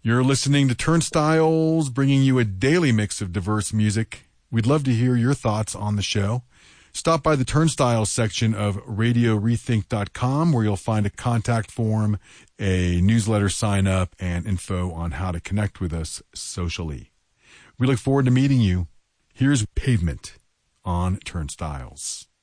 You're listening to Turnstiles, bringing you a daily mix of diverse music. We'd love to hear your thoughts on the show. Stop by the Turnstiles section of RadioRethink.com, where you'll find a contact form, a newsletter sign up, and info on how to connect with us socially. We look forward to meeting you. Here's Pavement on Turnstiles.